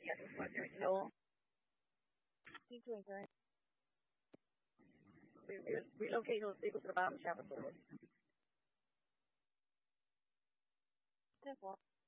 Yes, so we relocate those people to the bottom shelf of the list.